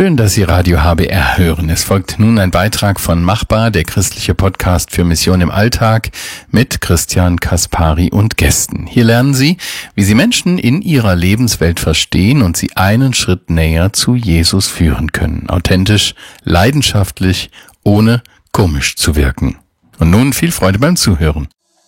Schön, dass Sie Radio HBR hören. Es folgt nun ein Beitrag von Machbar, der christliche Podcast für Mission im Alltag mit Christian Kaspari und Gästen. Hier lernen Sie, wie Sie Menschen in ihrer Lebenswelt verstehen und sie einen Schritt näher zu Jesus führen können. Authentisch, leidenschaftlich, ohne komisch zu wirken. Und nun viel Freude beim Zuhören.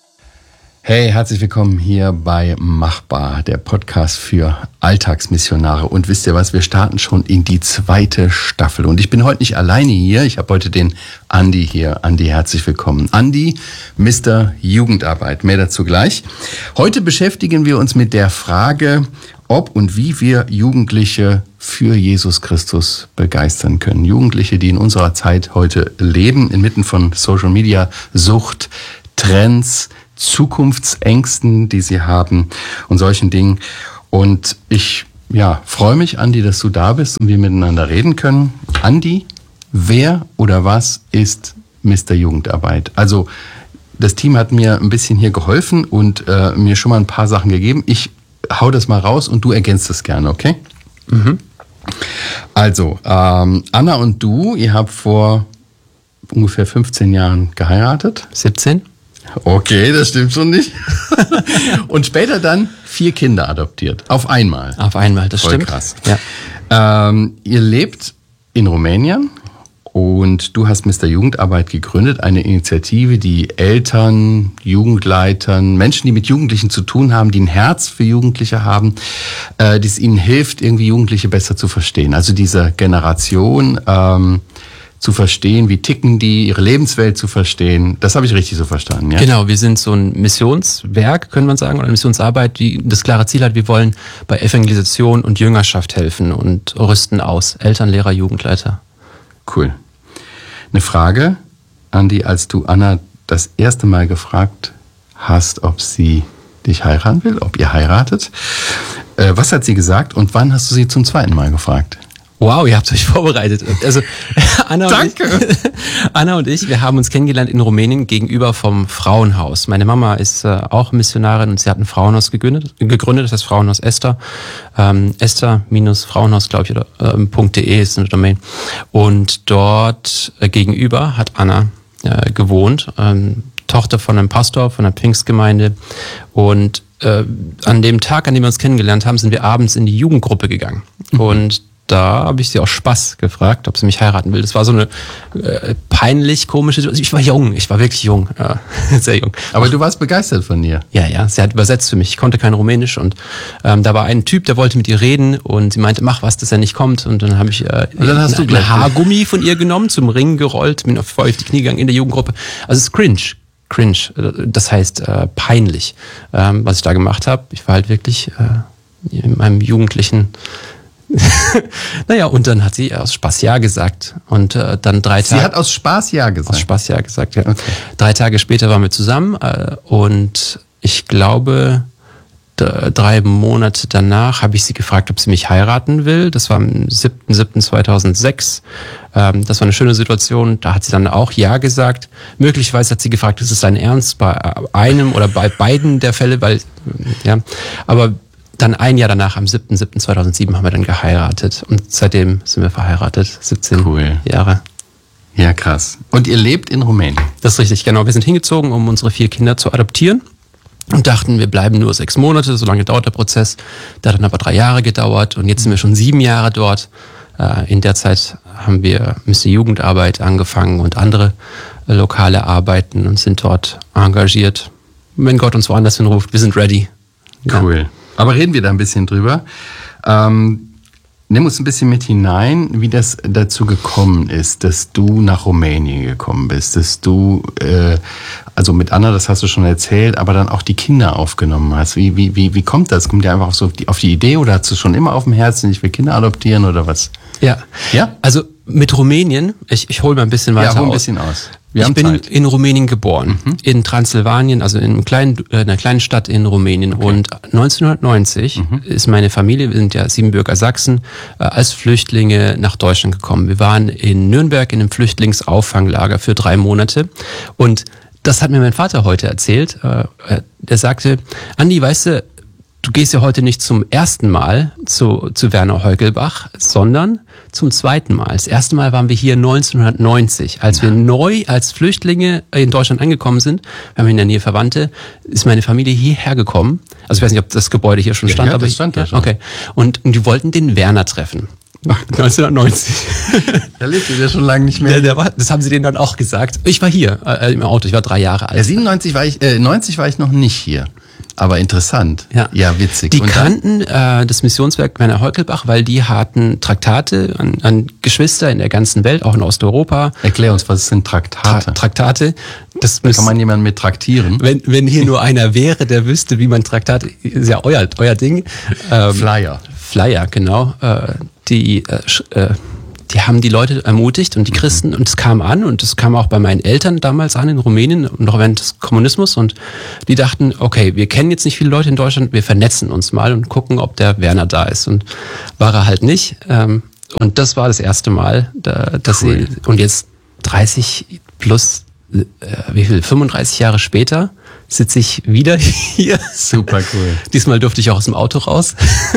Hey, herzlich willkommen hier bei Machbar, der Podcast für Alltagsmissionare. Und wisst ihr was, wir starten schon in die 2. Staffel. Und ich bin heute nicht alleine hier, ich habe heute den Andi hier. Andi, herzlich willkommen. Andi, Mr. Jugendarbeit, mehr dazu gleich. Heute beschäftigen wir uns mit der Frage, ob und wie wir Jugendliche für Jesus Christus begeistern können. Jugendliche, die in unserer Zeit heute leben, inmitten von Social Media, Sucht, Trends, Zukunftsängsten, die sie haben und solchen Dingen. Und ich freue mich, Andi, dass du da bist und wir miteinander reden können. Andi, wer oder was ist Mr. Jugendarbeit? Also das Team hat mir ein bisschen hier geholfen und mir schon mal ein paar Sachen gegeben. Ich hau das mal raus und du ergänzt es gerne, okay? Mhm. Also, Anna und du, ihr habt vor ungefähr 15 Jahren geheiratet. 17. Okay, das stimmt schon nicht. Und später dann 4 Kinder adoptiert. Auf einmal. Auf einmal, das voll stimmt. Krass. Ja. Ihr lebt in Rumänien und du hast Mr. Jugendarbeit gegründet, eine Initiative, die Eltern, Jugendleitern, Menschen, die mit Jugendlichen zu tun haben, die ein Herz für Jugendliche haben, die es ihnen hilft, irgendwie Jugendliche besser zu verstehen. Also diese Generation zu verstehen, wie ticken die, ihre Lebenswelt zu verstehen. Das habe ich richtig so verstanden, ja? Genau, wir sind so ein Missionswerk, könnte man sagen, oder eine Missionsarbeit, die das klare Ziel hat, wir wollen bei Evangelisation und Jüngerschaft helfen und rüsten aus. Eltern, Lehrer, Jugendleiter. Cool. Eine Frage, Andi, als du Anna das erste Mal gefragt hast, ob sie dich heiraten will, ob ihr heiratet. Was hat sie gesagt und wann hast du sie zum zweiten Mal gefragt? Wow, ihr habt euch vorbereitet. Also Anna und ich, wir haben uns kennengelernt in Rumänien gegenüber vom Frauenhaus. Meine Mama ist auch Missionarin und sie hat ein Frauenhaus gegründet, das heißt Frauenhaus Esther. Esther-Frauenhaus, glaube ich, oder .de ist eine Domain. Und dort gegenüber hat Anna gewohnt, Tochter von einem Pastor, von einer Pfingstgemeinde. Und an dem Tag, an dem wir uns kennengelernt haben, sind wir abends in die Jugendgruppe gegangen. Und da habe ich sie aus Spaß gefragt, ob sie mich heiraten will. Das war so eine peinlich komische Situation. Ich war wirklich jung, sehr jung. Aber du warst begeistert von ihr? Ja, sie hat übersetzt für mich. Ich konnte kein Rumänisch und da war ein Typ, der wollte mit ihr reden und sie meinte, mach was, dass er nicht kommt. Und dann habe ich ein Haargummi von ihr genommen, zum Ring gerollt, bin auf die Knie gegangen in der Jugendgruppe. Also es ist cringe, das heißt peinlich, was ich da gemacht habe. Ich war halt wirklich in meinem jugendlichen und dann hat sie aus Spaß Ja gesagt. Und dann 3 Tage. Sie hat aus Spaß Ja gesagt? Aus Spaß Ja gesagt, ja. Okay. 3 Tage später waren wir zusammen und ich glaube, 3 Monate danach habe ich sie gefragt, ob sie mich heiraten will. Das war am 7.7.2006. Das war eine schöne Situation. Da hat sie dann auch Ja gesagt. Möglicherweise hat sie gefragt, ist es dein Ernst bei einem oder bei beiden der Fälle, aber dann ein Jahr danach, am 7.7.2007, haben wir dann geheiratet. Und seitdem sind wir verheiratet. 17 Jahre. Ja, krass. Und ihr lebt in Rumänien? Das ist richtig, genau. Wir sind hingezogen, um unsere 4 Kinder zu adoptieren. Und dachten, wir bleiben nur 6 Monate, so lange dauert der Prozess. Der hat dann aber 3 Jahre gedauert. Und jetzt sind wir schon 7 Jahre dort. In der Zeit haben wir Mr. Jugendarbeit angefangen und andere lokale Arbeiten und sind dort engagiert. Wenn Gott uns woanders hinruft, wir sind ready. Cool. Ja. Aber reden wir da ein bisschen drüber. Nimm uns ein bisschen mit hinein, wie das dazu gekommen ist, dass du nach Rumänien gekommen bist, dass du, also mit Anna, das hast du schon erzählt, aber dann auch die Kinder aufgenommen hast. Wie kommt das? Kommt dir einfach auf die Idee oder hast du schon immer auf dem Herzen, ich will Kinder adoptieren oder was? Ja? Also mit Rumänien, ich hole mal ein bisschen weiter aus. Ja, hol ein bisschen aus. Ich bin in Rumänien geboren, in Transsilvanien, also in einer kleinen Stadt in Rumänien. Okay. Und 1990 ist meine Familie, wir sind ja Siebenbürger Sachsen, als Flüchtlinge nach Deutschland gekommen. Wir waren in Nürnberg in einem Flüchtlingsauffanglager für 3 Monate. Und das hat mir mein Vater heute erzählt. Der sagte, Andi, weißt du, du gehst ja heute nicht zum ersten Mal zu Werner Heukelbach, sondern zum zweiten Mal. Das erste Mal waren wir hier 1990, als wir neu als Flüchtlinge in Deutschland angekommen sind. Wir haben in der Nähe Verwandte, ist meine Familie hierher gekommen. Also ich weiß nicht, ob das Gebäude hier schon stand. Ja, aber das stand da schon. Okay. Und die wollten den Werner treffen. 1990. Da lebt ihr ja schon lange nicht mehr. Das haben sie denen dann auch gesagt. Ich war hier im Auto, ich war 3 Jahre alt. 97 war ich, 90 war ich noch nicht hier. Aber interessant. Ja, witzig. Die kannten das Missionswerk Werner Heukelbach, weil die hatten Traktate an Geschwister in der ganzen Welt, auch in Osteuropa. Erklär uns, was sind Traktate? Traktate. Da kann man jemanden mit traktieren. Wenn hier nur einer wäre, der wüsste, wie man Traktate, ist ja euer Ding. Flyer, genau. Die haben die Leute ermutigt und die Christen, und es kam an, und es kam auch bei meinen Eltern damals an in Rumänien, noch während des Kommunismus, und die dachten, okay, wir kennen jetzt nicht viele Leute in Deutschland, wir vernetzen uns mal und gucken, ob der Werner da ist, und war er halt nicht, und das war das erste Mal, dass cool. sie, und jetzt 30 plus, 35 Jahre später sitze ich wieder hier. Super cool. Diesmal durfte ich auch aus dem Auto raus.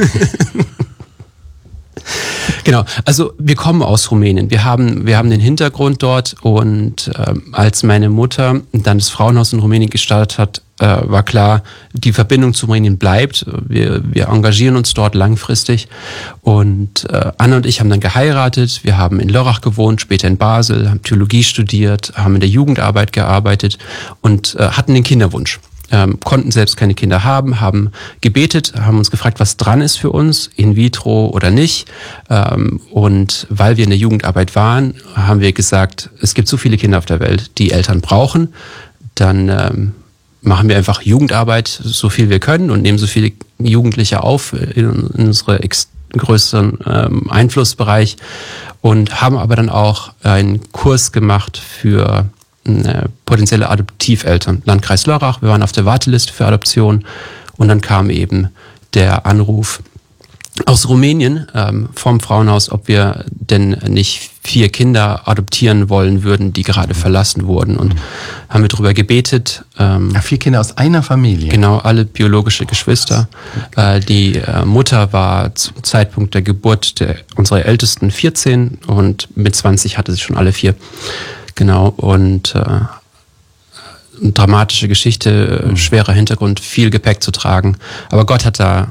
Genau, also wir kommen aus Rumänien. Wir haben den Hintergrund dort, und als meine Mutter dann das Frauenhaus in Rumänien gestartet hat, war klar, die Verbindung zu Rumänien bleibt. Wir engagieren uns dort langfristig, und Anna und ich haben dann geheiratet. Wir haben in Lörrach gewohnt, später in Basel, haben Theologie studiert, haben in der Jugendarbeit gearbeitet und hatten den Kinderwunsch. Konnten selbst keine Kinder haben gebetet, haben uns gefragt, was dran ist für uns, in vitro oder nicht. Und weil wir in der Jugendarbeit waren, haben wir gesagt, es gibt so viele Kinder auf der Welt, die Eltern brauchen, dann machen wir einfach Jugendarbeit, so viel wir können, und nehmen so viele Jugendliche auf in unsere größeren Einflussbereich, und haben aber dann auch einen Kurs gemacht für potenzielle Adoptiveltern. Landkreis Lörrach, wir waren auf der Warteliste für Adoption, und dann kam eben der Anruf aus Rumänien vom Frauenhaus, ob wir denn nicht 4 Kinder adoptieren wollen würden, die gerade verlassen wurden, und haben wir darüber gebetet. 4 Kinder aus einer Familie? Genau, alle biologische Geschwister. Die Mutter war zum Zeitpunkt der Geburt unserer Ältesten 14, und mit 20 hatte sie schon alle 4. Genau, und eine dramatische Geschichte, schwerer Hintergrund, viel Gepäck zu tragen. Aber Gott hat da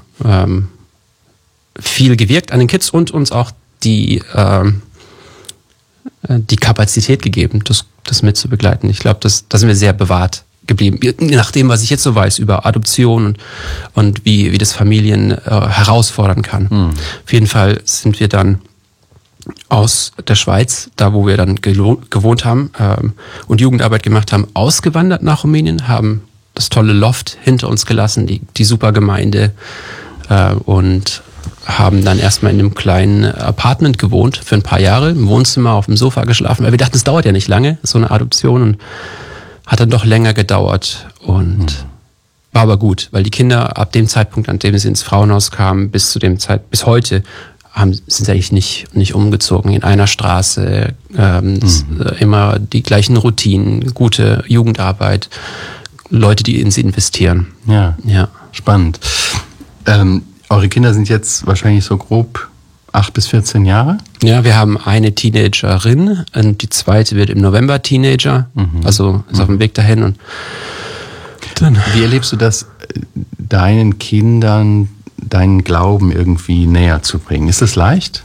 viel gewirkt an den Kids und uns auch die Kapazität gegeben, das mitzubegleiten. Ich glaube, da sind wir sehr bewahrt geblieben. Nach dem, was ich jetzt so weiß über Adoption und wie das Familien herausfordern kann. Auf jeden Fall sind wir dann aus der Schweiz, da wo wir dann gewohnt haben und Jugendarbeit gemacht haben, ausgewandert nach Rumänien, haben das tolle Loft hinter uns gelassen, die super Gemeinde, und haben dann erstmal in einem kleinen Apartment gewohnt für ein paar Jahre, im Wohnzimmer, auf dem Sofa geschlafen, weil wir dachten, es dauert ja nicht lange, so eine Adoption, und hat dann doch länger gedauert, und war aber gut, weil die Kinder ab dem Zeitpunkt, an dem sie ins Frauenhaus kamen, bis heute, sind eigentlich nicht umgezogen in einer Straße, immer die gleichen Routinen, gute Jugendarbeit, Leute, die in sie investieren. Ja. Spannend. Eure Kinder sind jetzt wahrscheinlich so grob 8 bis 14 Jahre? Ja, wir haben eine Teenagerin, und die zweite wird im November Teenager, also ist auf dem Weg dahin. Und dann. Wie erlebst du das, deinen Kindern deinen Glauben irgendwie näher zu bringen? Ist es leicht?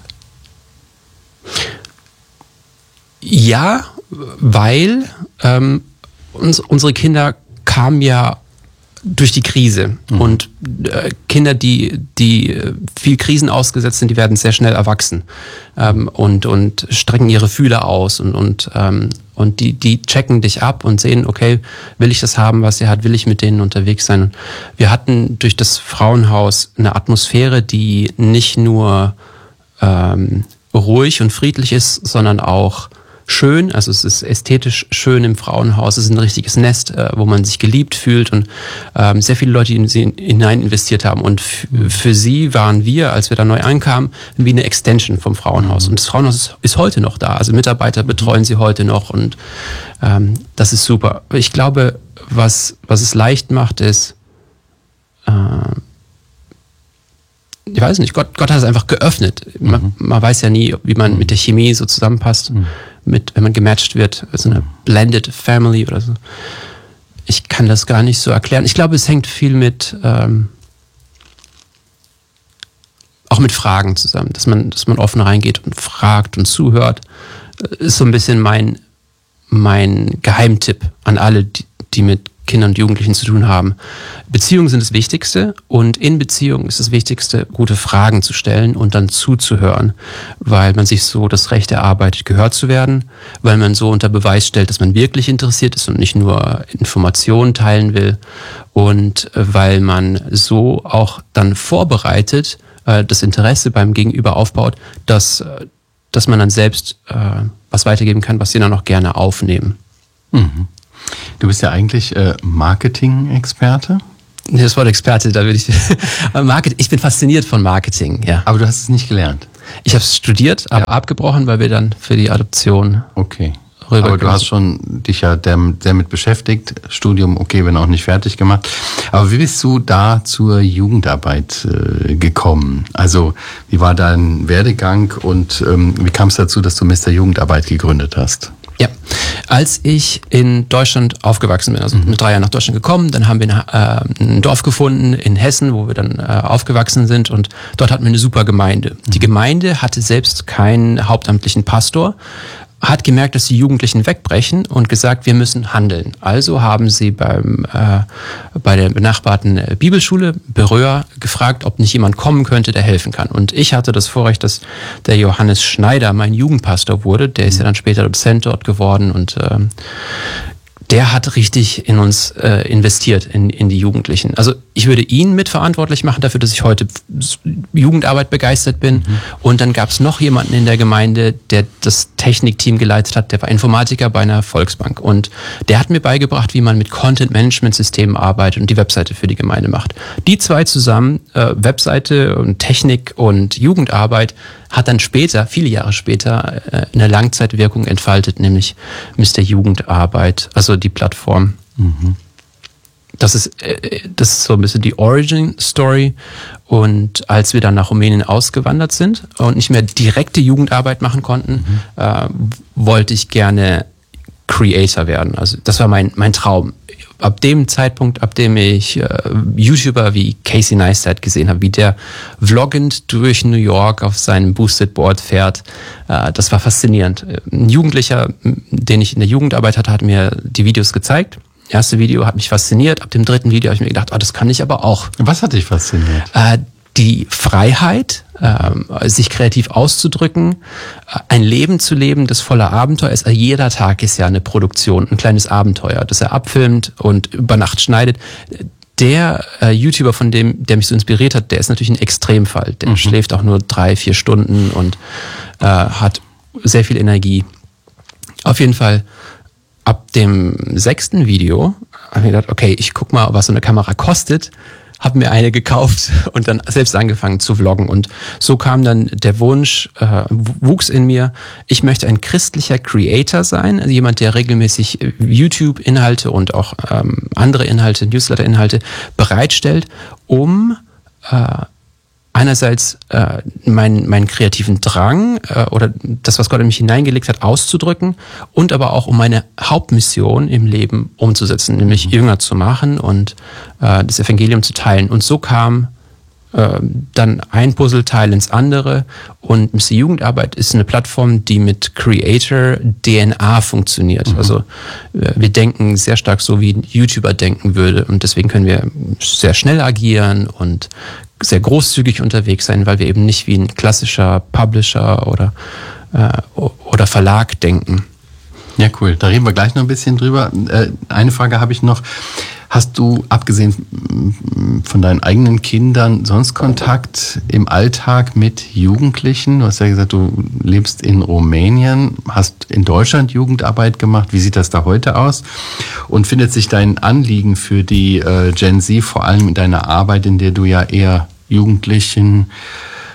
Ja, weil unsere Kinder kamen ja durch die Krise, und Kinder, die viel Krisen ausgesetzt sind, die werden sehr schnell erwachsen und strecken ihre Fühler aus und die checken dich ab und sehen, okay, will ich das haben, was er hat, will ich mit denen unterwegs sein. Und wir hatten durch das Frauenhaus eine Atmosphäre, die nicht nur ruhig und friedlich ist, sondern auch schön, also es ist ästhetisch schön im Frauenhaus, es ist ein richtiges Nest, wo man sich geliebt fühlt, und sehr viele Leute, die in sie hinein investiert haben, und für sie waren wir, als wir da neu ankamen, wie eine Extension vom Frauenhaus, und das Frauenhaus ist heute noch da, also Mitarbeiter betreuen sie heute noch, und das ist super. Ich glaube, was es leicht macht, ist ich weiß nicht, Gott hat es einfach geöffnet. Man weiß ja nie, wie man mit der Chemie so zusammenpasst, wenn man gematcht wird, so eine blended family oder so. Ich kann das gar nicht so erklären. Ich glaube, es hängt viel mit auch mit Fragen zusammen, dass man offen reingeht und fragt und zuhört. Ist so ein bisschen mein Geheimtipp an alle, die mit Kindern und Jugendlichen zu tun haben. Beziehungen sind das Wichtigste und in Beziehungen ist das Wichtigste, gute Fragen zu stellen und dann zuzuhören, weil man sich so das Recht erarbeitet, gehört zu werden, weil man so unter Beweis stellt, dass man wirklich interessiert ist und nicht nur Informationen teilen will und weil man so auch dann vorbereitet, das Interesse beim Gegenüber aufbaut, dass man dann selbst was weitergeben kann, was sie dann auch gerne aufnehmen. Mhm. Du bist ja eigentlich Marketing-Experte. Nee, das Wort Experte, da würde ich... Ich bin fasziniert von Marketing, ja. Aber du hast es nicht gelernt? Ich habe es studiert, aber abgebrochen, weil wir dann für die Adoption... Okay. Aber du hast schon dich ja damit beschäftigt. Studium, okay, wenn auch nicht fertig gemacht. Aber wie bist du da zur Jugendarbeit gekommen? Also wie war dein Werdegang und wie kam es dazu, dass du Mr. Jugendarbeit gegründet hast? Ja, als ich in Deutschland aufgewachsen bin, also mit 3 Jahren nach Deutschland gekommen, dann haben wir ein Dorf gefunden in Hessen, wo wir dann aufgewachsen sind und dort hatten wir eine super Gemeinde. Die Gemeinde hatte selbst keinen hauptamtlichen Pastor, hat gemerkt, dass die Jugendlichen wegbrechen und gesagt, wir müssen handeln. Also haben sie bei der benachbarten Bibelschule Beröa gefragt, ob nicht jemand kommen könnte, der helfen kann. Und ich hatte das Vorrecht, dass der Johannes Schneider mein Jugendpastor wurde. Der ist ja dann später Dozent dort geworden und der hat richtig in uns investiert, in die Jugendlichen. Also ich würde ihn mitverantwortlich machen dafür, dass ich heute Jugendarbeit begeistert bin. Und dann gab es noch jemanden in der Gemeinde, der das Technikteam geleitet hat, der war Informatiker bei einer Volksbank. Und der hat mir beigebracht, wie man mit Content-Management-Systemen arbeitet und die Webseite für die Gemeinde macht. Die zwei zusammen, Webseite und Technik und Jugendarbeit, hat dann später, viele Jahre später, eine Langzeitwirkung entfaltet, nämlich Mr. Jugendarbeit, also die Plattform. Das ist so ein bisschen die Origin-Story. Und als wir dann nach Rumänien ausgewandert sind und nicht mehr direkte Jugendarbeit machen konnten, wollte ich gerne Creator werden. Also das war mein Traum. Ab dem Zeitpunkt, ab dem ich YouTuber wie Casey Neistat gesehen habe, wie der vloggend durch New York auf seinem Boosted Board fährt, das war faszinierend. Ein Jugendlicher, den ich in der Jugendarbeit hatte, hat mir die Videos gezeigt. Das erste Video hat mich fasziniert. Ab dem 3. Video habe ich mir gedacht, das kann ich aber auch. Was hat dich fasziniert? Die Freiheit, sich kreativ auszudrücken, ein Leben zu leben, das voller Abenteuer ist. Jeder Tag ist ja eine Produktion, ein kleines Abenteuer, das er abfilmt und über Nacht schneidet. Der YouTuber, der mich so inspiriert hat, der ist natürlich ein Extremfall. Der schläft auch nur 3-4 Stunden und hat sehr viel Energie. Auf jeden Fall, ab dem 6. Video habe ich gedacht, okay, ich guck mal, was so eine Kamera kostet. Habe mir eine gekauft und dann selbst angefangen zu vloggen. Und so kam dann der Wunsch, wuchs in mir, ich möchte ein christlicher Creator sein, also jemand, der regelmäßig YouTube-Inhalte und auch andere Inhalte, Newsletter-Inhalte bereitstellt, um einerseits meinen kreativen Drang oder das, was Gott in mich hineingelegt hat, auszudrücken und aber auch um meine Hauptmission im Leben umzusetzen, nämlich Jünger zu machen und das Evangelium zu teilen. Und so kam dann ein Puzzleteil ins andere und Mr. Jugendarbeit ist eine Plattform, die mit Creator-DNA funktioniert. Also wir denken sehr stark so, wie ein YouTuber denken würde und deswegen können wir sehr schnell agieren und sehr großzügig unterwegs sein, weil wir eben nicht wie ein klassischer Publisher oder Verlag denken. Ja, cool. Da reden wir gleich noch ein bisschen drüber. Eine Frage habe ich noch. Hast du, abgesehen von deinen eigenen Kindern, sonst Kontakt im Alltag mit Jugendlichen? Du hast ja gesagt, du lebst in Rumänien, hast in Deutschland Jugendarbeit gemacht. Wie sieht das da heute aus? Und findet sich dein Anliegen für die Gen Z vor allem in deiner Arbeit, in der du ja eher Jugendlichen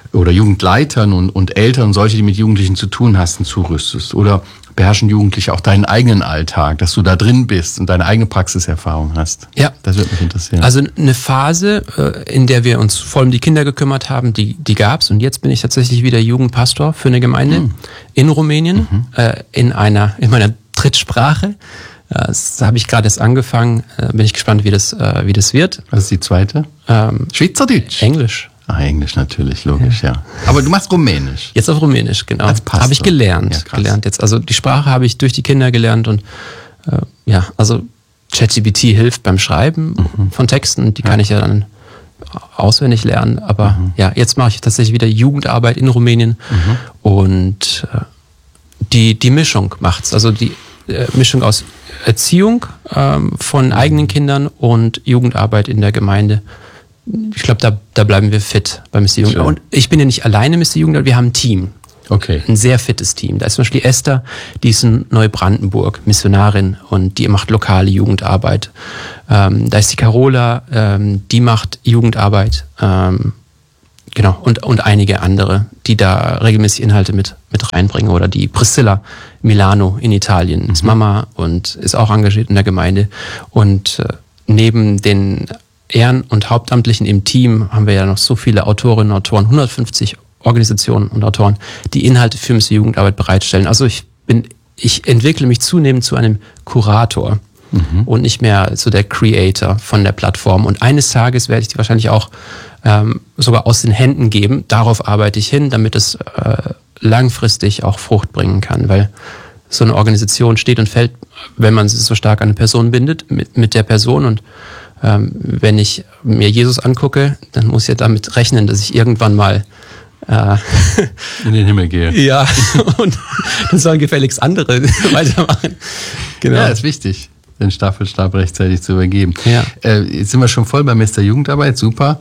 oder Jugendleitern und Eltern, solche, die mit Jugendlichen zu tun hast, zurüstest? Oder beherrschen Jugendliche auch deinen eigenen Alltag, dass du da drin bist und deine eigene Praxiserfahrung hast? Ja. Das würde mich interessieren. Also eine Phase, in der wir uns vor allem die Kinder gekümmert haben, die gab's. Und jetzt bin ich tatsächlich wieder Jugendpastor für eine Gemeinde in Rumänien, in meiner Drittsprache. Das habe ich gerade erst angefangen. Bin ich gespannt, wie das wird. Was ist die zweite? Schweizerdeutsch. Englisch. Englisch natürlich, logisch, ja. Aber du machst Rumänisch. Jetzt auf Rumänisch, genau. Als Pastor. Habe ich gelernt jetzt. Also die Sprache habe ich durch die Kinder gelernt und also ChatGPT hilft beim Schreiben von Texten. Die kann ich ja dann auswendig lernen. Aber jetzt mache ich tatsächlich wieder Jugendarbeit in Rumänien und die Mischung macht's. Also die Mischung aus Erziehung von eigenen Kindern und Jugendarbeit in der Gemeinde. Ich glaube, da bleiben wir fit bei Mr. Jugendarbeit. Und ich bin ja nicht alleine Mr. Jugendarbeit, wir haben ein Team. Okay. Ein sehr fittes Team. Da ist zum Beispiel Esther, die ist in Neubrandenburg, Missionarin und die macht lokale Jugendarbeit. Da ist die Carola, die macht Jugendarbeit. Genau. Und einige andere, die da regelmäßig Inhalte mit reinbringen. Oder die Priscilla Milano in Italien ist Mama und ist auch engagiert in der Gemeinde. Und neben den Ehren- und Hauptamtlichen im Team haben wir ja noch so viele Autorinnen und Autoren, 150 Organisationen und Autoren, die Inhalte für Mr. Jugendarbeit bereitstellen. Also ich entwickle mich zunehmend zu einem Kurator und nicht mehr so der Creator von der Plattform. Und eines Tages werde ich die wahrscheinlich auch sogar aus den Händen geben. Darauf arbeite ich hin, damit es langfristig auch Frucht bringen kann, weil so eine Organisation steht und fällt, wenn man sich so stark an eine Person bindet, mit der Person. Und wenn ich mir Jesus angucke, dann muss ich ja damit rechnen, dass ich irgendwann mal in den Himmel gehe. Ja, und dann sollen gefälligst andere weitermachen. Genau. Ja, ist wichtig, den Staffelstab rechtzeitig zu übergeben. Ja. Jetzt sind wir schon voll bei Mr. Jugendarbeit, super.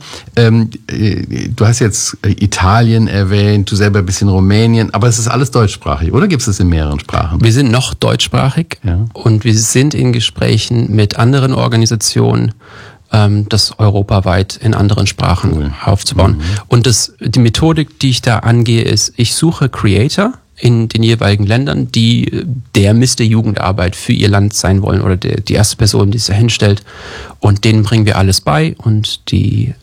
Du hast jetzt Italien erwähnt, du selber ein bisschen Rumänien, aber es ist alles deutschsprachig, oder gibt es das in mehreren Sprachen? Wir sind noch deutschsprachig und wir sind in Gesprächen mit anderen Organisationen, das europaweit in anderen Sprachen aufzubauen. Und die Methodik, die ich da angehe, ist, ich suche Creator in den jeweiligen Ländern, die der Mr. Jugendarbeit für ihr Land sein wollen oder die erste Person, die sich da hinstellt. Und denen bringen wir alles bei und die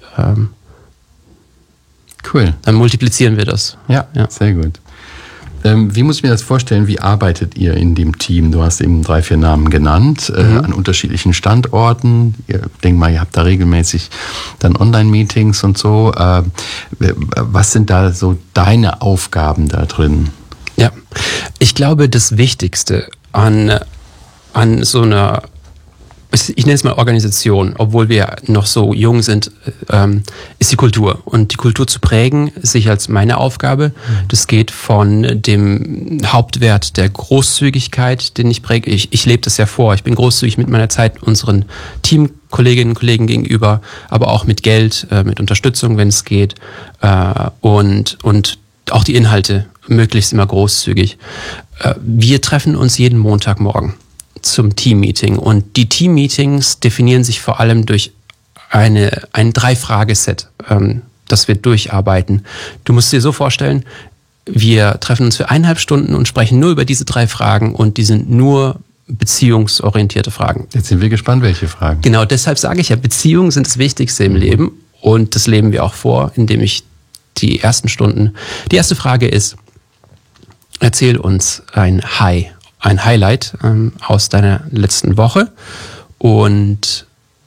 cool. Dann multiplizieren wir das. Ja, sehr gut. Wie muss ich mir das vorstellen? Wie arbeitet ihr in dem Team? Du hast eben 3, 4 Namen genannt, an unterschiedlichen Standorten. Ich denke mal, ihr habt da regelmäßig dann Online-Meetings und so. Was sind da so deine Aufgaben da drin? Ja, ich glaube, das Wichtigste an so einer, ich nenne es mal Organisation, obwohl wir noch so jung sind, ist die Kultur. Und die Kultur zu prägen, ist sicher als meine Aufgabe. Das geht von dem Hauptwert der Großzügigkeit, den ich präge. Ich lebe das ja vor. Ich bin großzügig mit meiner Zeit unseren Teamkolleginnen und Kollegen gegenüber, aber auch mit Geld, mit Unterstützung, wenn es geht. Und auch die Inhalte möglichst immer großzügig. Wir treffen uns jeden Montagmorgen zum Team-Meeting. Und die Team-Meetings definieren sich vor allem durch ein 3-Frageset, das wir durcharbeiten. Du musst dir so vorstellen, wir treffen uns für 1,5 Stunden und sprechen nur über diese 3 Fragen und die sind nur beziehungsorientierte Fragen. Jetzt sind wir gespannt, welche Fragen. Genau, deshalb sage ich ja, Beziehungen sind das Wichtigste im Leben und das leben wir auch vor, indem ich die ersten Stunden... Die erste Frage ist, erzähl uns ein Highlight aus deiner letzten Woche und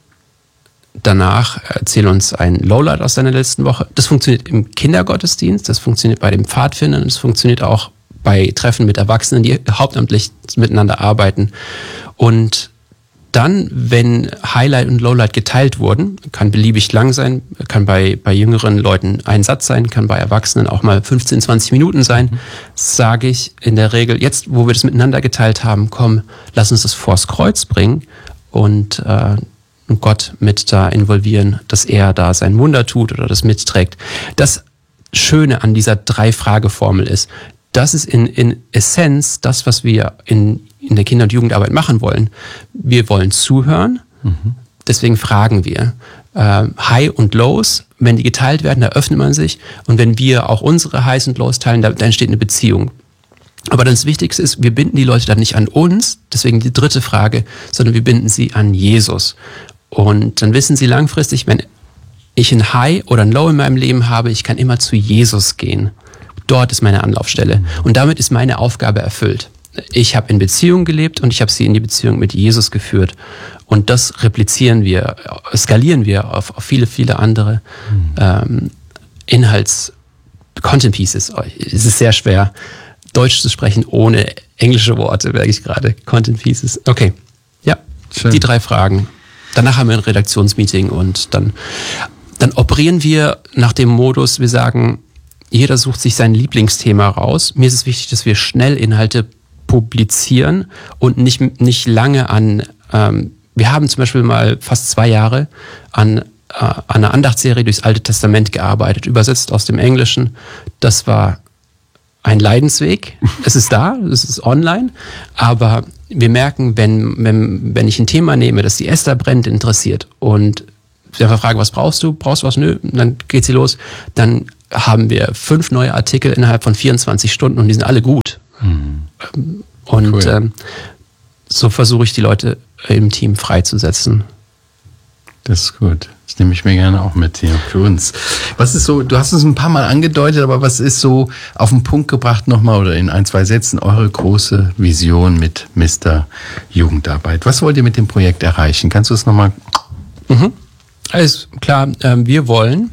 danach erzähl uns ein Lowlight aus deiner letzten Woche. Das funktioniert im Kindergottesdienst, das funktioniert bei den Pfadfindern, das funktioniert auch bei Treffen mit Erwachsenen, die hauptamtlich miteinander arbeiten. Und dann, wenn Highlight und Lowlight geteilt wurden, kann beliebig lang sein, kann bei jüngeren Leuten ein Satz sein, kann bei Erwachsenen auch mal 15, 20 Minuten sein, sage ich in der Regel, jetzt, wo wir das miteinander geteilt haben, komm, lass uns das vors Kreuz bringen und Gott mit da involvieren, dass er da sein Wunder tut oder das mitträgt. Das Schöne an dieser 3-Frage-Formel ist, das ist in Essenz das, was wir in der Kinder- und Jugendarbeit machen wollen. Wir wollen zuhören, deswegen fragen wir. High und Lows, wenn die geteilt werden, da öffnet man sich. Und wenn wir auch unsere Highs und Lows teilen, da entsteht eine Beziehung. Aber dann das Wichtigste ist, wir binden die Leute dann nicht an uns, deswegen die dritte Frage, sondern wir binden sie an Jesus. Und dann wissen sie langfristig, wenn ich ein High oder ein Low in meinem Leben habe, ich kann immer zu Jesus gehen. Dort ist meine Anlaufstelle. Und damit ist meine Aufgabe erfüllt. Ich habe in Beziehung gelebt und ich habe sie in die Beziehung mit Jesus geführt. Und das skalieren wir auf viele, viele andere Content Pieces. Es ist sehr schwer, Deutsch zu sprechen ohne englische Worte, merke ich gerade. Content Pieces. Okay, ja, schön. Die 3 Fragen. Danach haben wir ein Redaktionsmeeting und dann operieren wir nach dem Modus, wir sagen, jeder sucht sich sein Lieblingsthema raus. Mir ist es wichtig, dass wir schnell Inhalte publizieren und nicht lange wir haben zum Beispiel mal fast 2 Jahre an einer Andachtsserie durchs Alte Testament gearbeitet, übersetzt aus dem Englischen. Das war ein Leidensweg. Es ist da, es ist online, aber wir merken, wenn ich ein Thema nehme, das die Esther brennend interessiert und sie einfach frage, was brauchst du? Brauchst du was? Nö. Und dann geht sie los. Dann haben wir 5 neue Artikel innerhalb von 24 Stunden und die sind alle gut. Und cool. So versuche ich die Leute im Team freizusetzen. Das ist gut. Das nehme ich mir gerne auch mit hier für uns. Was ist so, du hast es ein paar Mal angedeutet, aber was ist so auf den Punkt gebracht nochmal oder in 1, 2 Sätzen eure große Vision mit Mr. Jugendarbeit? Was wollt ihr mit dem Projekt erreichen? Kannst du es nochmal? Alles klar, wir wollen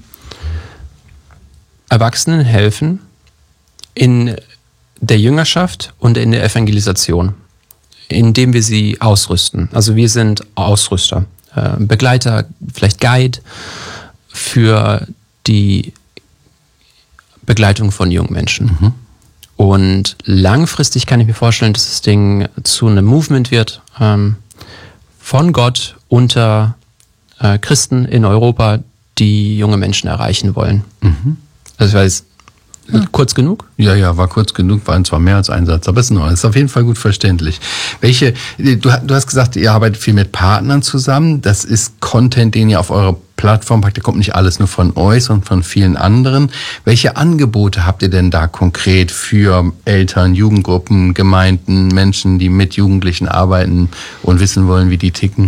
Erwachsenen helfen in der Jüngerschaft und in der Evangelisation, indem wir sie ausrüsten. Also wir sind Ausrüster. Begleiter, vielleicht Guide für die Begleitung von jungen Menschen. Und langfristig kann ich mir vorstellen, dass das Ding zu einem Movement wird von Gott unter Christen in Europa, die junge Menschen erreichen wollen. Also ich weiß, kurz genug? Ja, war kurz genug, waren zwar mehr als ein Satz, aber es ist auf jeden Fall gut verständlich. Du hast gesagt, ihr arbeitet viel mit Partnern zusammen, das ist Content, den ihr auf eurer Plattform packt, der kommt nicht alles nur von euch, sondern von vielen anderen. Welche Angebote habt ihr denn da konkret für Eltern, Jugendgruppen, Gemeinden, Menschen, die mit Jugendlichen arbeiten und wissen wollen, wie die ticken?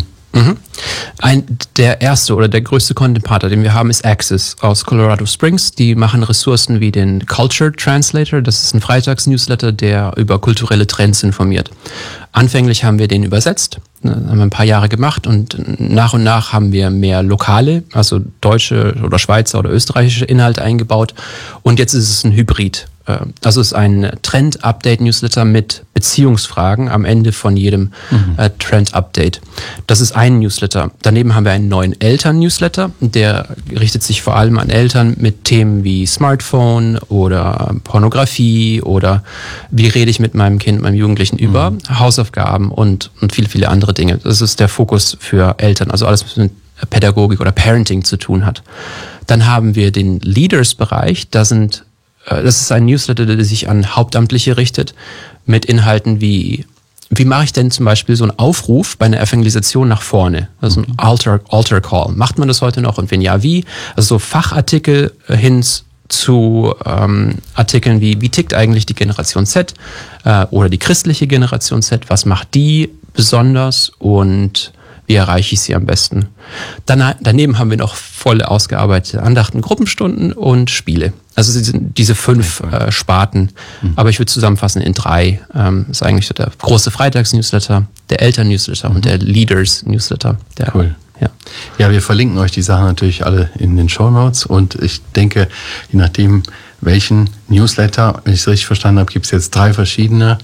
Der erste oder der größte Content-Partner, den wir haben, ist Access aus Colorado Springs. Die machen Ressourcen wie den Culture Translator. Das ist ein Freitags-Newsletter, der über kulturelle Trends informiert. Anfänglich haben wir den übersetzt, haben wir ein paar Jahre gemacht und nach haben wir mehr lokale, also deutsche oder Schweizer oder österreichische Inhalte eingebaut. Und jetzt ist es ein Hybrid. Also es ist ein Trend-Update-Newsletter mit Beziehungsfragen am Ende von jedem Trend-Update. Das ist ein Newsletter. Daneben haben wir einen neuen Eltern-Newsletter, der richtet sich vor allem an Eltern mit Themen wie Smartphone oder Pornografie oder wie rede ich mit meinem Kind, meinem Jugendlichen über Hausaufgaben und viele, viele andere Dinge. Das ist der Fokus für Eltern, also alles, was mit Pädagogik oder Parenting zu tun hat. Dann haben wir den Leaders-Bereich, das ist ein Newsletter, der sich an Hauptamtliche richtet, mit Inhalten wie mache ich denn zum Beispiel so einen Aufruf bei einer Evangelisation nach vorne? Also ein Altar Call. Macht man das heute noch? Und wenn ja, wie? Also so Fachartikel hin zu Artikeln wie tickt eigentlich die Generation Z oder die christliche Generation Z? Was macht die besonders und wie erreiche ich sie am besten? Daneben haben wir noch voll ausgearbeitete Andachten, Gruppenstunden und Spiele. Also es sind diese 5 Sparten, aber ich würde zusammenfassen in 3. Das ist eigentlich so der große Freitags-Newsletter, der Eltern-Newsletter und der Leaders-Newsletter. Cool. Ja, wir verlinken euch die Sachen natürlich alle in den Shownotes und ich denke, je nachdem, welchen Newsletter, wenn ich es richtig verstanden habe, gibt es jetzt 3 verschiedene.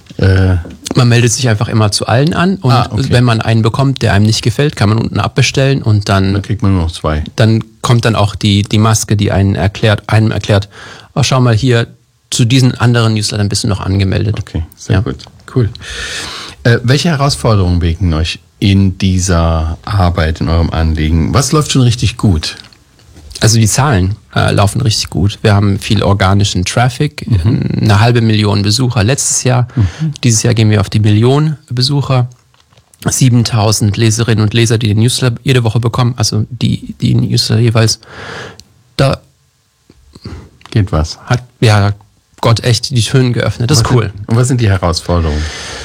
Man meldet sich einfach immer zu allen an und wenn man einen bekommt, der einem nicht gefällt, kann man unten abbestellen und dann kriegt man nur noch 2. Dann kommt dann auch die Maske, die einem erklärt, oh, schau mal hier, zu diesen anderen Newslettern bist du noch angemeldet. Okay, sehr gut. Cool. Welche Herausforderungen begegnen euch in dieser Arbeit, in eurem Anliegen? Was läuft schon richtig gut? Also die Zahlen laufen richtig gut. Wir haben viel organischen Traffic, 500.000 Besucher letztes Jahr. Dieses Jahr gehen wir auf die 1 Million Besucher. 7.000 Leserinnen und Leser, die den Newsletter jede Woche bekommen, also die Newsletter jeweils, da geht was. Hat ja Gott echt die Türen geöffnet. Das ist cool. Und was sind die Herausforderungen?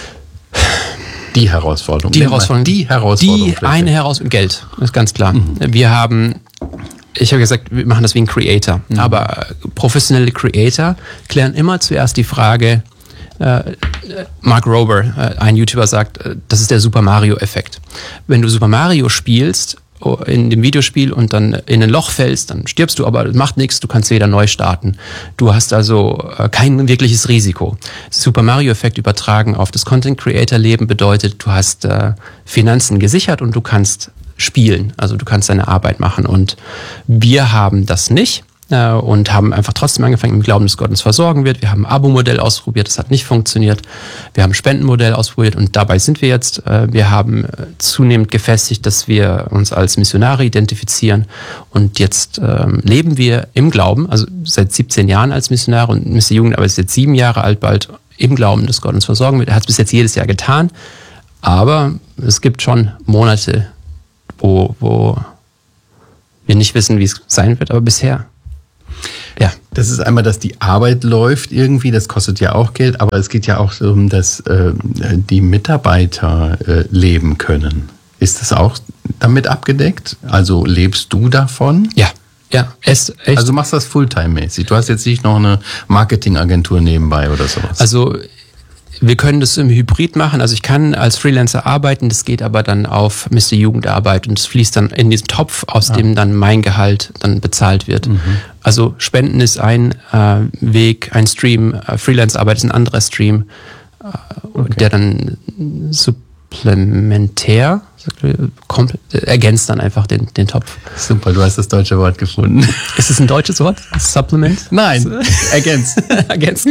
Die Herausforderung. Die eine Herausforderung, Geld, ist ganz klar. Ich habe gesagt, wir machen das wie ein Creator. Aber professionelle Creator klären immer zuerst die Frage, Mark Rober, ein YouTuber, sagt, das ist der Super Mario-Effekt. Wenn du Super Mario spielst, in dem Videospiel und dann in ein Loch fällst, dann stirbst du, aber das macht nichts, du kannst wieder neu starten. Du hast also kein wirkliches Risiko. Super Mario-Effekt übertragen auf das Content-Creator-Leben bedeutet, du hast Finanzen gesichert und du kannst spielen, also du kannst deine Arbeit machen. Und wir haben das nicht. Und haben einfach trotzdem angefangen, im Glauben, dass Gott uns versorgen wird. Wir haben ein Abo-Modell ausprobiert, das hat nicht funktioniert. Wir haben ein Spendenmodell ausprobiert und dabei sind wir jetzt. Wir haben zunehmend gefestigt, dass wir uns als Missionare identifizieren und jetzt leben wir im Glauben, also seit 17 Jahren als Missionare und Mr. Jugendarbeit ist jetzt 7 Jahre alt bald, im Glauben, dass Gott uns versorgen wird. Er hat es bis jetzt jedes Jahr getan, aber es gibt schon Monate, wo wir nicht wissen, wie es sein wird, aber bisher. Ja. Das ist einmal, dass die Arbeit läuft irgendwie, das kostet ja auch Geld, aber es geht ja auch darum, dass die Mitarbeiter leben können. Ist das auch damit abgedeckt? Also lebst du davon? Ja, echt. Also machst du das Fulltime-mäßig? Du hast jetzt nicht noch eine Marketingagentur nebenbei oder sowas? Also wir können das im Hybrid machen. Also ich kann als Freelancer arbeiten, das geht aber dann auf Mr. Jugendarbeit und es fließt dann in diesen Topf, aus dem dann mein Gehalt dann bezahlt wird. Also Spenden ist ein Weg, ein Stream, Freelance-Arbeit ist ein anderer Stream, der dann supplementär ergänzt dann einfach den Topf. Super, du hast das deutsche Wort gefunden. Ist es ein deutsches Wort? Supplement? Nein, ergänzt. Ergänzt.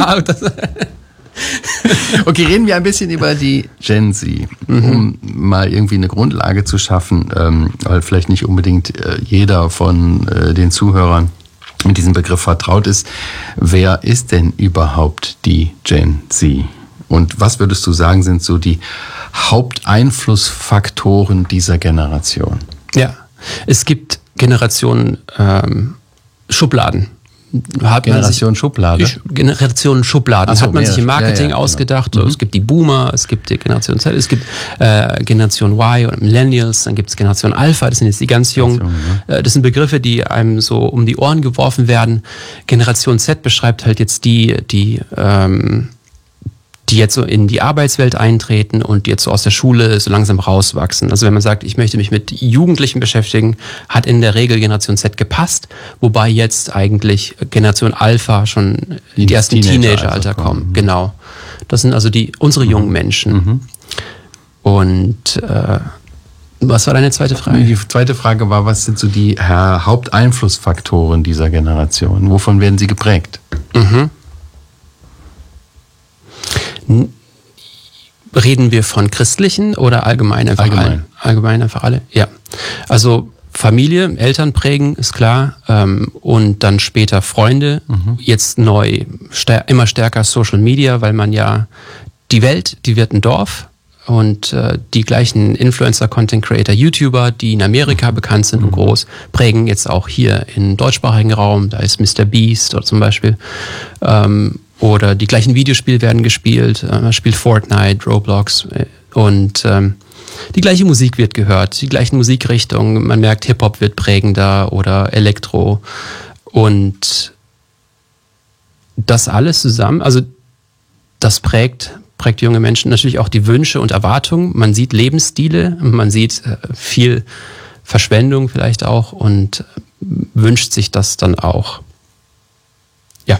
Okay, reden wir ein bisschen über die Gen Z, um mal irgendwie eine Grundlage zu schaffen, weil vielleicht nicht unbedingt jeder von den Zuhörern mit diesem Begriff vertraut ist. Wer ist denn überhaupt die Gen Z? Und was würdest du sagen, sind so die Haupteinflussfaktoren dieser Generation? Ja, es gibt Generationen Schubladen. Generation Schublade? Generation Schubladen. So, hat man sich im Marketing ausgedacht. Genau. Es gibt die Boomer, es gibt die Generation Z, es gibt Generation Y oder Millennials, dann gibt es Generation Alpha, das sind jetzt die ganz Jungen. Das sind Begriffe, die einem so um die Ohren geworfen werden. Generation Z beschreibt halt jetzt die jetzt so in die Arbeitswelt eintreten und jetzt so aus der Schule so langsam rauswachsen. Also wenn man sagt, ich möchte mich mit Jugendlichen beschäftigen, hat in der Regel Generation Z gepasst, wobei jetzt eigentlich Generation Alpha schon die ersten Teenageralter kommen. Genau. Das sind also unsere jungen Menschen. Und was war deine zweite Frage? Die zweite Frage war, was sind so die Haupteinflussfaktoren dieser Generation? Wovon werden sie geprägt? Reden wir von christlichen oder allgemein einfach alle? Allgemein einfach alle, ja. Also Familie, Eltern prägen, ist klar. Und dann später Freunde. Jetzt neu, immer stärker Social Media, weil man ja die Welt, die wird ein Dorf. Und die gleichen Influencer, Content Creator, YouTuber, die in Amerika bekannt sind und groß, prägen jetzt auch hier im deutschsprachigen Raum. Da ist Mr. Beast oder zum Beispiel. Oder die gleichen Videospiele werden gespielt. Man spielt Fortnite, Roblox und die gleiche Musik wird gehört, die gleichen Musikrichtungen. Man merkt, Hip-Hop wird prägender oder Elektro. Und das alles zusammen, also das prägt junge Menschen, natürlich auch die Wünsche und Erwartungen. Man sieht Lebensstile, man sieht viel Verschwendung vielleicht auch und wünscht sich das dann auch. Ja.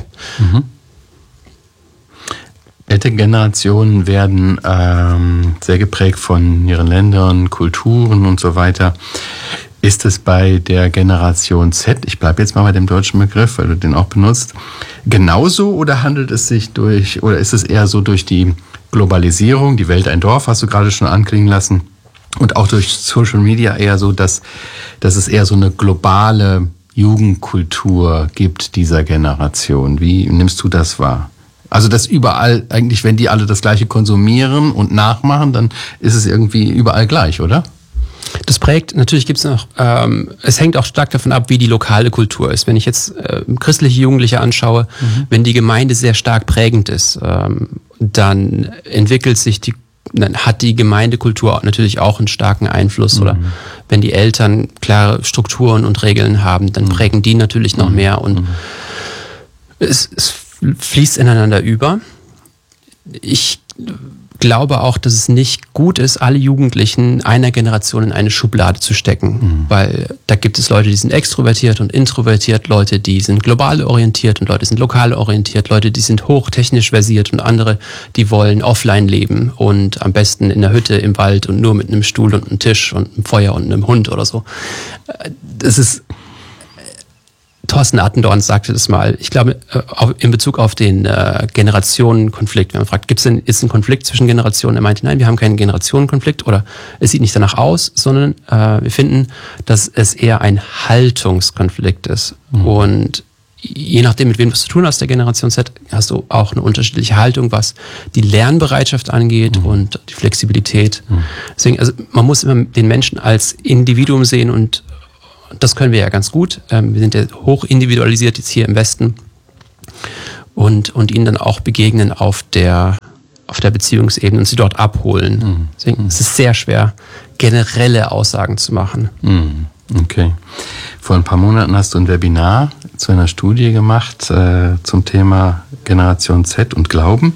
Ältere Generationen werden sehr geprägt von ihren Ländern, Kulturen und so weiter. Ist es bei der Generation Z, ich bleibe jetzt mal bei dem deutschen Begriff, weil du den auch benutzt, genauso oder handelt es sich oder ist es eher so durch die Globalisierung, die Welt ein Dorf, hast du gerade schon anklingen lassen, und auch durch Social Media eher so, dass es eher so eine globale Jugendkultur gibt dieser Generation? Wie nimmst du das wahr? Also das überall, eigentlich, wenn die alle das Gleiche konsumieren und nachmachen, dann ist es irgendwie überall gleich, oder? Das prägt, natürlich gibt es noch, es hängt auch stark davon ab, wie die lokale Kultur ist. Wenn ich jetzt christliche Jugendliche anschaue, wenn die Gemeinde sehr stark prägend ist, dann hat die Gemeindekultur natürlich auch einen starken Einfluss. Oder wenn die Eltern klare Strukturen und Regeln haben, dann prägen die natürlich noch mehr. Und es fließt ineinander über. Ich glaube auch, dass es nicht gut ist, alle Jugendlichen einer Generation in eine Schublade zu stecken. Weil da gibt es Leute, die sind extrovertiert und introvertiert, Leute, die sind global orientiert und Leute, die sind lokal orientiert, Leute, die sind hochtechnisch versiert und andere, die wollen offline leben und am besten in der Hütte im Wald und nur mit einem Stuhl und einem Tisch und einem Feuer und einem Hund oder so. Das ist Thorsten Attendorn sagte das mal, ich glaube, in Bezug auf den Generationenkonflikt, wenn man fragt, ist ein Konflikt zwischen Generationen? Er meinte, nein, wir haben keinen Generationenkonflikt oder es sieht nicht danach aus, sondern wir finden, dass es eher ein Haltungskonflikt ist. Und je nachdem, mit wem du es zu tun hast, der Generation Z, hast du auch eine unterschiedliche Haltung, was die Lernbereitschaft angeht und die Flexibilität. Deswegen, also man muss immer den Menschen als Individuum sehen und das können wir ja ganz gut. Wir sind ja hoch individualisiert jetzt hier im Westen und ihnen dann auch begegnen auf der Beziehungsebene und sie dort abholen. Deswegen ist es sehr schwer, generelle Aussagen zu machen. Okay. Vor ein paar Monaten hast du ein Webinar zu einer Studie gemacht zum Thema Generation Z und Glauben.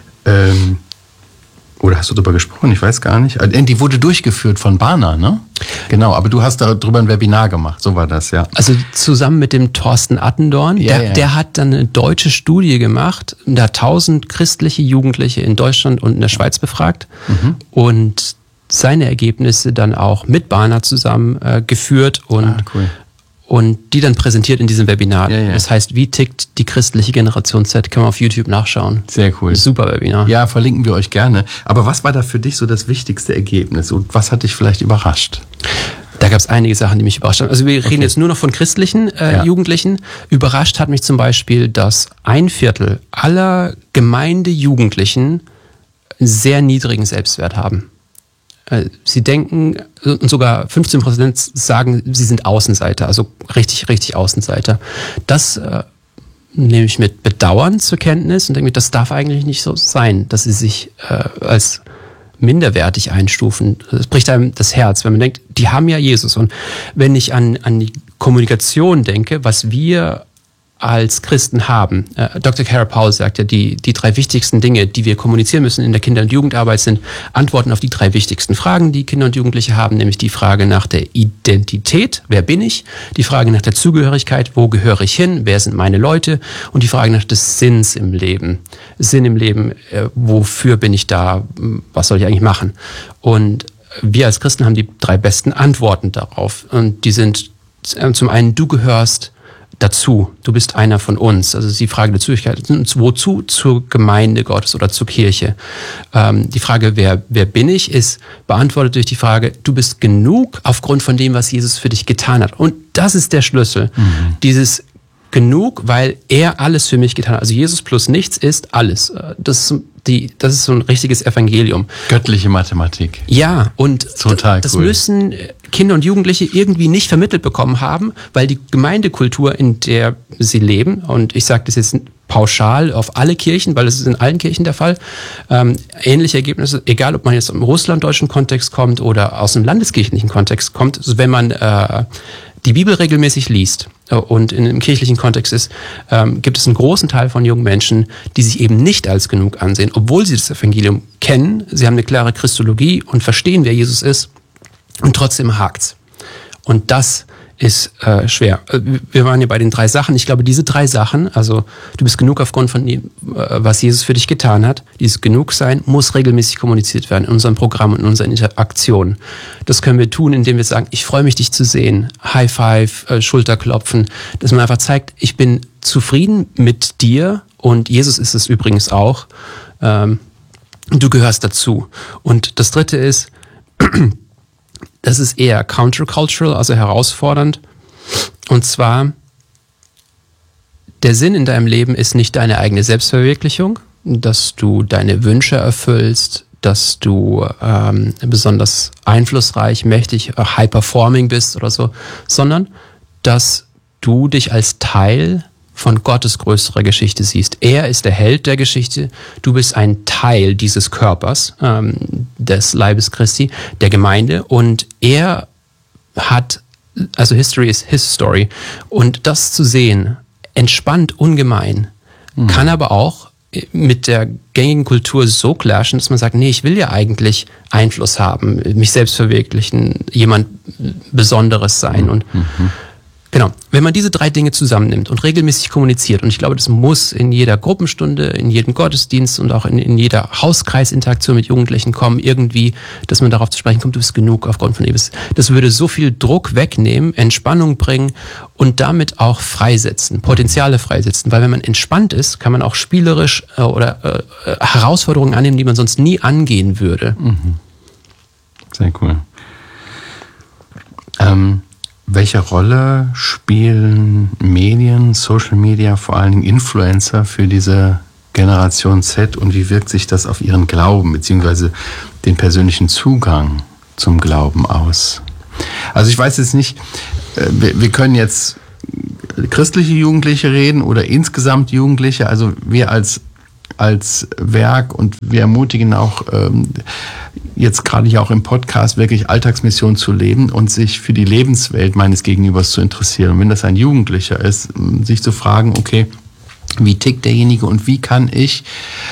Oder hast du darüber gesprochen? Ich weiß gar nicht. Die wurde durchgeführt von Barna, ne? Genau, aber du hast darüber ein Webinar gemacht, so war das, ja. Also zusammen mit dem Thorsten Attendorn, der hat dann eine deutsche Studie gemacht, der hat 1000 christliche Jugendliche in Deutschland und in der Schweiz befragt und seine Ergebnisse dann auch mit Barna zusammen geführt und die dann präsentiert in diesem Webinar. Das heißt, wie tickt die christliche Generation Z? Kann man auf YouTube nachschauen. Sehr cool. Super Webinar. Ja, verlinken wir euch gerne. Aber was war da für dich so das wichtigste Ergebnis und was hat dich vielleicht überrascht? Da gab es einige Sachen, die mich überrascht haben. Also wir reden jetzt nur noch von christlichen Jugendlichen. Überrascht hat mich zum Beispiel, dass 1/4 aller Gemeindejugendlichen einen sehr niedrigen Selbstwert haben. Sie denken, und sogar 15% sagen, sie sind Außenseiter, also richtig, richtig Außenseiter. Das nehme ich mit Bedauern zur Kenntnis und denke mir, das darf eigentlich nicht so sein, dass sie sich als minderwertig einstufen. Das bricht einem das Herz, wenn man denkt, die haben ja Jesus. Und wenn ich an die Kommunikation denke, was wir als Christen haben. Dr. Kara Powell sagt ja, die 3 wichtigsten Dinge, die wir kommunizieren müssen in der Kinder- und Jugendarbeit, sind Antworten auf die 3 wichtigsten Fragen, die Kinder und Jugendliche haben, nämlich die Frage nach der Identität, wer bin ich? Die Frage nach der Zugehörigkeit, wo gehöre ich hin? Wer sind meine Leute? Und die Frage nach des Sinns im Leben. Sinn im Leben, wofür bin ich da? Was soll ich eigentlich machen? Und wir als Christen haben die 3 besten Antworten darauf. Und die sind zum einen, du gehörst dazu. Du bist einer von uns. Also die Frage der Zugehörigkeit. Wozu? Zur Gemeinde Gottes oder zur Kirche. Die Frage, wer bin ich, ist beantwortet durch die Frage, du bist genug aufgrund von dem, was Jesus für dich getan hat. Und das ist der Schlüssel. Dieses genug, weil er alles für mich getan hat. Also Jesus plus nichts ist alles. Das ist so ein richtiges Evangelium. Göttliche Mathematik. Ja, und total das cool. Müssen Kinder und Jugendliche irgendwie nicht vermittelt bekommen haben, weil die Gemeindekultur, in der sie leben, und ich sage das jetzt pauschal auf alle Kirchen, weil es ist in allen Kirchen der Fall, ähnliche Ergebnisse, egal ob man jetzt aus dem russlanddeutschen Kontext kommt oder aus einem landeskirchlichen Kontext kommt, also wenn man die Bibel regelmäßig liest und in einem kirchlichen Kontext ist, gibt es einen großen Teil von jungen Menschen, die sich eben nicht als genug ansehen, obwohl sie das Evangelium kennen, sie haben eine klare Christologie und verstehen, wer Jesus ist, und trotzdem hakt's. Und das ist schwer. Wir waren ja bei den 3 Sachen. Ich glaube, diese 3 Sachen, also du bist genug aufgrund von dem, was Jesus für dich getan hat, dieses Genugsein muss regelmäßig kommuniziert werden in unserem Programm und in unseren Interaktionen. Das können wir tun, indem wir sagen, ich freue mich, dich zu sehen. High Five, Schulterklopfen, dass man einfach zeigt, ich bin zufrieden mit dir und Jesus ist es übrigens auch. Du gehörst dazu. Und das 3. ist, das ist eher countercultural, also herausfordernd. Und zwar Der Sinn in deinem Leben ist nicht deine eigene Selbstverwirklichung, dass du deine Wünsche erfüllst, dass du besonders einflussreich, mächtig, high-performing bist oder so, sondern dass du dich als Teil von Gottes größerer Geschichte siehst. Er ist der Held der Geschichte, du bist ein Teil dieses Körpers, des Leibes Christi, der Gemeinde, und er hat, also History is his story, und das zu sehen, entspannt ungemein, kann aber auch mit der gängigen Kultur so clashen, dass man sagt, nee, ich will ja eigentlich Einfluss haben, mich selbst verwirklichen, jemand Besonderes sein. Und genau, wenn man diese 3 Dinge zusammennimmt und regelmäßig kommuniziert, und ich glaube, das muss in jeder Gruppenstunde, in jedem Gottesdienst und auch in jeder Hauskreisinteraktion mit Jugendlichen kommen, irgendwie, dass man darauf zu sprechen kommt, du bist genug aufgrund von Ewes. Das würde so viel Druck wegnehmen, Entspannung bringen und damit auch freisetzen, Potenziale freisetzen. Weil wenn man entspannt ist, kann man auch spielerisch oder Herausforderungen annehmen, die man sonst nie angehen würde. Sehr cool. Welche Rolle spielen Medien, Social Media, vor allen Dingen Influencer für diese Generation Z, und wie wirkt sich das auf ihren Glauben bzw. den persönlichen Zugang zum Glauben aus? Also ich weiß jetzt nicht, wir können jetzt christliche Jugendliche reden oder insgesamt Jugendliche, also wir als Werk, und wir ermutigen auch jetzt gerade hier auch im Podcast wirklich Alltagsmission zu leben und sich für die Lebenswelt meines Gegenübers zu interessieren. Und wenn das ein Jugendlicher ist, sich zu fragen, okay, wie tickt derjenige und wie kann ich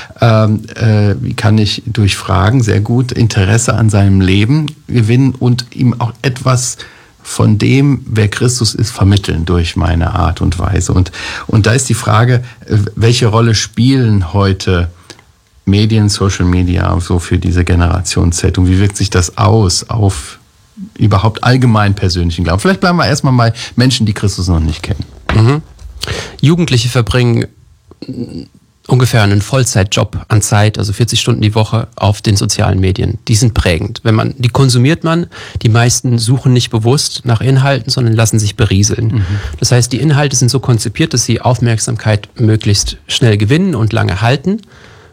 durch Fragen sehr gut Interesse an seinem Leben gewinnen und ihm auch etwas von dem, wer Christus ist, vermitteln durch meine Art und Weise. Und da ist die Frage, welche Rolle spielen heute Medien, Social Media so für diese Generation Z, und wie wirkt sich das aus auf überhaupt allgemein persönlichen Glauben? Vielleicht bleiben wir erstmal bei Menschen, die Christus noch nicht kennen. Jugendliche verbringen ungefähr einen Vollzeitjob an Zeit, also 40 Stunden die Woche auf den sozialen Medien. Die sind prägend. Die konsumiert man, die meisten suchen nicht bewusst nach Inhalten, sondern lassen sich berieseln. Das heißt, die Inhalte sind so konzipiert, dass sie Aufmerksamkeit möglichst schnell gewinnen und lange halten.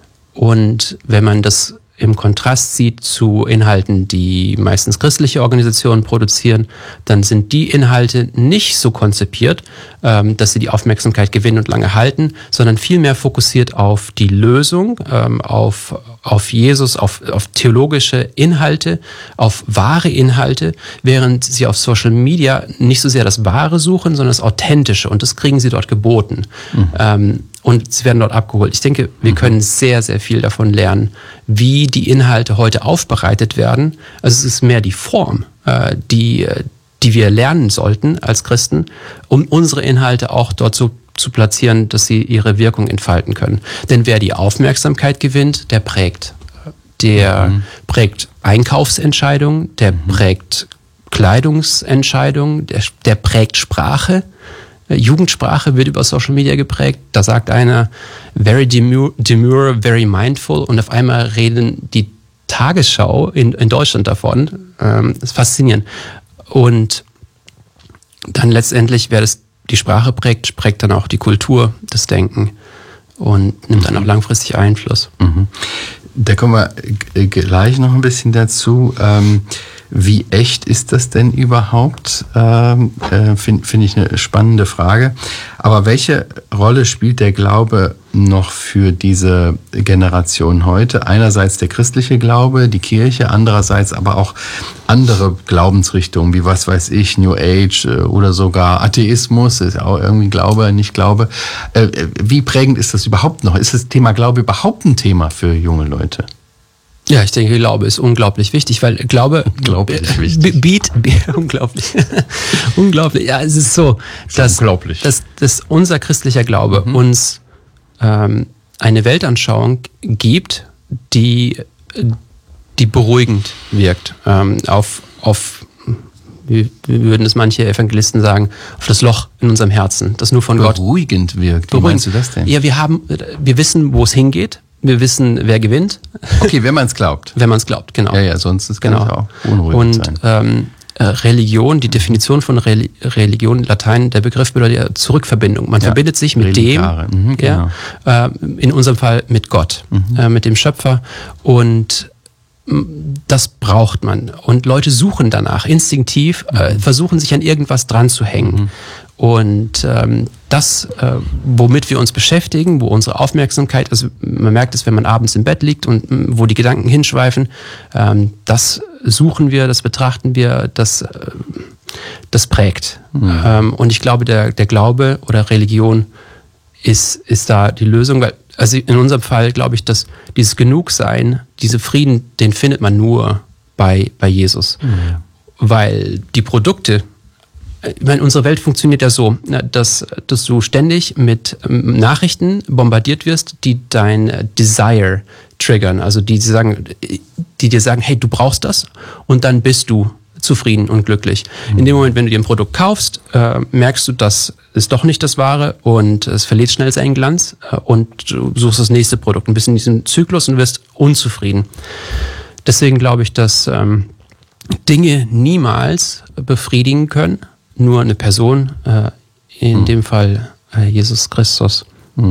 Und wenn man das im Kontrast sieht zu Inhalten, die meistens christliche Organisationen produzieren, dann sind die Inhalte nicht so konzipiert, dass sie die Aufmerksamkeit gewinnen und lange halten, sondern vielmehr fokussiert auf die Lösung, auf Jesus, auf theologische Inhalte, auf wahre Inhalte, während sie auf Social Media nicht so sehr das Wahre suchen, sondern das Authentische, und das kriegen sie dort geboten. Und sie werden dort abgeholt. Ich denke, wir können sehr, sehr viel davon lernen, wie die Inhalte heute aufbereitet werden. Also es ist mehr die Form, die wir lernen sollten als Christen, um unsere Inhalte auch dort so zu platzieren, dass sie ihre Wirkung entfalten können. Denn wer die Aufmerksamkeit gewinnt, der prägt. Der prägt Einkaufsentscheidungen, der prägt Kleidungsentscheidungen, der prägt Sprache. Jugendsprache wird über Social Media geprägt. Da sagt einer, very demure, very mindful, und auf einmal reden die Tagesschau in Deutschland davon. Das ist faszinierend. Und dann letztendlich, wer die Sprache prägt, prägt dann auch die Kultur, das Denken und nimmt dann auch langfristig Einfluss. Da kommen wir gleich noch ein bisschen dazu. Wie echt ist das denn überhaupt? Finde ich eine spannende Frage. Aber welche Rolle spielt der Glaube noch für diese Generation heute? Einerseits der christliche Glaube, die Kirche, andererseits aber auch andere Glaubensrichtungen, wie was weiß ich, New Age oder sogar Atheismus, ist auch irgendwie Glaube, nicht Glaube. Wie prägend ist das überhaupt noch? Ist das Thema Glaube überhaupt ein Thema für junge Leute? Ja, ich denke, Glaube ist unglaublich wichtig, weil Glaube unglaublich. Unglaublich. Ja, es ist so, dass unser christlicher Glaube uns eine Weltanschauung gibt, die beruhigend wirkt. Wie würden es manche Evangelisten sagen, auf das Loch in unserem Herzen, das nur von Gott beruhigend wirkt. Wie meinst du das denn? Ja, wir wissen, wo es hingeht. Wir wissen, wer gewinnt. Okay, wenn man es glaubt. Wenn man es glaubt, genau. Ja, sonst kann es auch unruhig sein. Religion, die Definition von Religion, Latein, der Begriff bedeutet ja Zurückverbindung. Man verbindet sich mit Religare. dem, in unserem Fall mit Gott, mit dem Schöpfer, und das braucht man. Und Leute suchen danach, instinktiv, versuchen sich an irgendwas dran zu hängen. Und das, womit wir uns beschäftigen, wo unsere Aufmerksamkeit, also man merkt es, wenn man abends im Bett liegt und wo die Gedanken hinschweifen, das suchen wir, das betrachten wir, das prägt. Und ich glaube, der Glaube oder Religion ist da die Lösung, weil, also in unserem Fall glaube ich, dass dieses Genugsein, diese Frieden, den findet man nur bei Jesus. Weil die Produkte, ich meine, unsere Welt funktioniert ja so, dass du ständig mit Nachrichten bombardiert wirst, die dein Desire triggern. Also die dir sagen, hey, du brauchst das, und dann bist du zufrieden und glücklich. In dem Moment, wenn du dir ein Produkt kaufst, merkst du, das ist doch nicht das Wahre, und es verliert schnell seinen Glanz, und du suchst das nächste Produkt und bist in diesem Zyklus und wirst unzufrieden. Deswegen glaube ich, dass Dinge niemals befriedigen können, nur eine Person, in dem Fall Jesus Christus.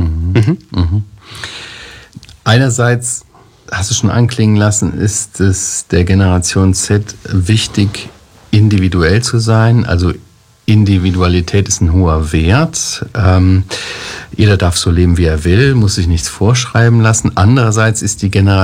Einerseits, hast du schon anklingen lassen, ist es der Generation Z wichtig, individuell zu sein. Also Individualität ist ein hoher Wert. Jeder darf so leben, wie er will, muss sich nichts vorschreiben lassen. Andererseits ist die Generation